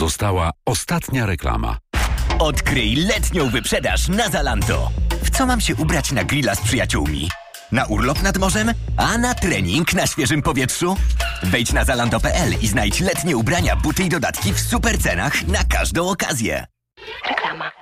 Została ostatnia reklama. Odkryj letnią wyprzedaż na Zalando. W co mam się ubrać na grilla z przyjaciółmi? Na urlop nad morzem? A na trening na świeżym powietrzu? Wejdź na zalando.pl i znajdź letnie ubrania, buty i dodatki w super cenach na każdą okazję. Reklama.